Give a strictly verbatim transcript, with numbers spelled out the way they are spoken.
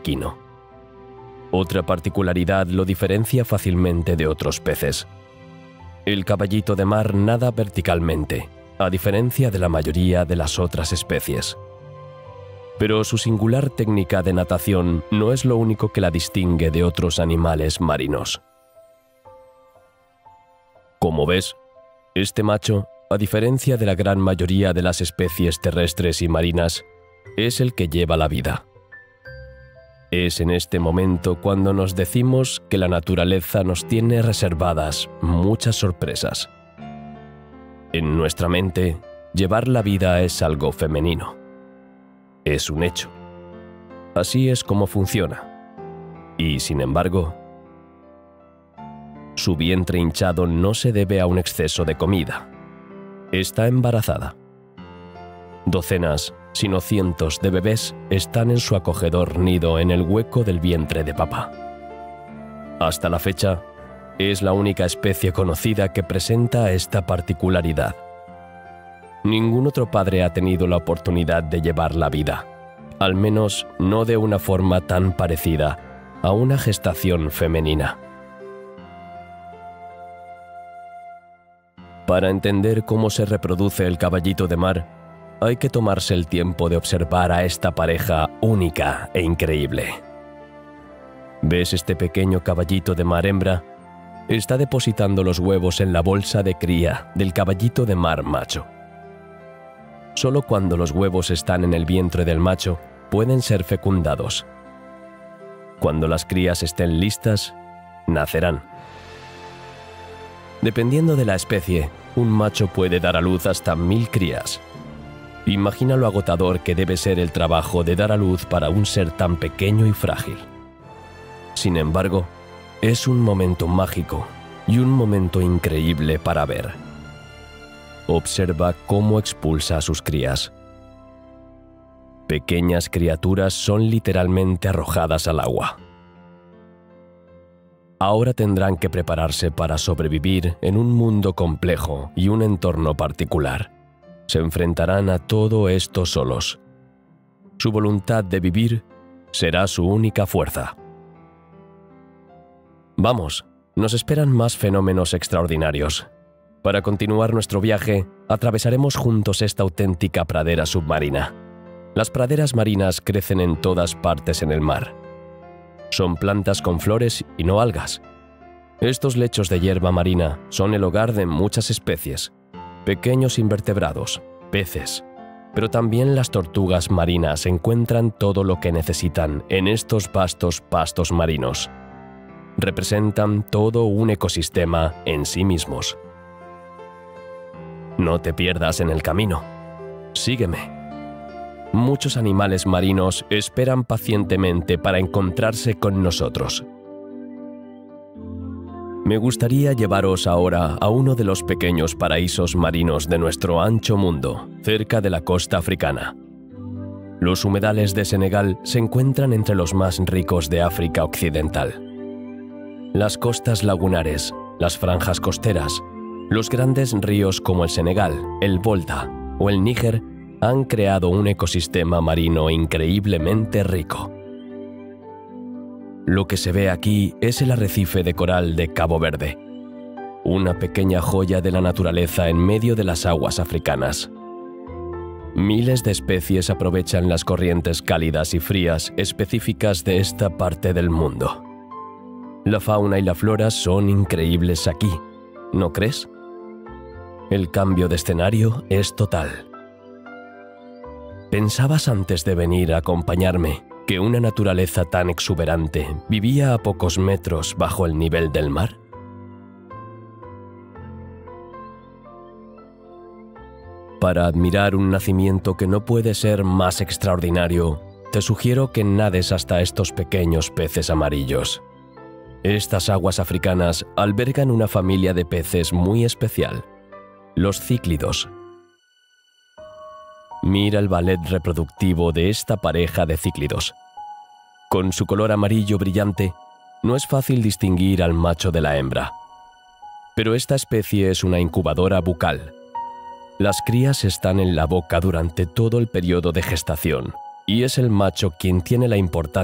equino. Otra particularidad lo diferencia fácilmente de otros peces. El caballito de mar nada verticalmente, a diferencia de la mayoría de las otras especies. Pero su singular técnica de natación no es lo único que la distingue de otros animales marinos. Como ves, este macho, a diferencia de la gran mayoría de las especies terrestres y marinas, es el que lleva la vida. Es en este momento cuando nos decimos que la naturaleza nos tiene reservadas muchas sorpresas. En nuestra mente, llevar la vida es algo femenino. Es un hecho. Así es como funciona. Y, sin embargo, su vientre hinchado no se debe a un exceso de comida. Está embarazada. Docenas, sino cientos de bebés están en su acogedor nido en el hueco del vientre de papá. Hasta la fecha, es la única especie conocida que presenta esta particularidad. Ningún otro padre ha tenido la oportunidad de llevar la vida, al menos no de una forma tan parecida a una gestación femenina. Para entender cómo se reproduce el caballito de mar, hay que tomarse el tiempo de observar a esta pareja única e increíble. ¿Ves este pequeño caballito de mar hembra? Está depositando los huevos en la bolsa de cría del caballito de mar macho. Solo cuando los huevos están en el vientre del macho pueden ser fecundados. Cuando las crías estén listas, nacerán. Dependiendo de la especie, un macho puede dar a luz hasta mil crías. Imagina lo agotador que debe ser el trabajo de dar a luz para un ser tan pequeño y frágil. Sin embargo, es un momento mágico y un momento increíble para ver. Observa cómo expulsa a sus crías. Pequeñas criaturas son literalmente arrojadas al agua. Ahora tendrán que prepararse para sobrevivir en un mundo complejo y un entorno particular. Se enfrentarán a todo esto solos. Su voluntad de vivir será su única fuerza. Vamos, nos esperan más fenómenos extraordinarios. Para continuar nuestro viaje, atravesaremos juntos esta auténtica pradera submarina. Las praderas marinas crecen en todas partes en el mar. Son plantas con flores y no algas. Estos lechos de hierba marina son el hogar de muchas especies, pequeños invertebrados, peces, pero también las tortugas marinas encuentran todo lo que necesitan en estos vastos pastos marinos. Representan todo un ecosistema en sí mismos. No te pierdas en el camino. Sígueme. Muchos animales marinos esperan pacientemente para encontrarse con nosotros. Me gustaría llevaros ahora a uno de los pequeños paraísos marinos de nuestro ancho mundo, cerca de la costa africana. Los humedales de Senegal se encuentran entre los más ricos de África Occidental. Las costas lagunares, las franjas costeras, los grandes ríos como el Senegal, el Volta o el Níger han creado un ecosistema marino increíblemente rico. Lo que se ve aquí es el arrecife de coral de Cabo Verde, una pequeña joya de la naturaleza en medio de las aguas africanas. Miles de especies aprovechan las corrientes cálidas y frías específicas de esta parte del mundo. La fauna y la flora son increíbles aquí, ¿no crees? El cambio de escenario es total. ¿Pensabas antes de venir a acompañarme que una naturaleza tan exuberante vivía a pocos metros bajo el nivel del mar? Para admirar un nacimiento que no puede ser más extraordinario, te sugiero que nades hasta estos pequeños peces amarillos. Estas aguas africanas albergan una familia de peces muy especial, los cíclidos. Mira el ballet reproductivo de esta pareja de cíclidos. Con su color amarillo brillante, no es fácil distinguir al macho de la hembra. Pero esta especie es una incubadora bucal. Las crías están en la boca durante todo el periodo de gestación, y es el macho quien tiene la importancia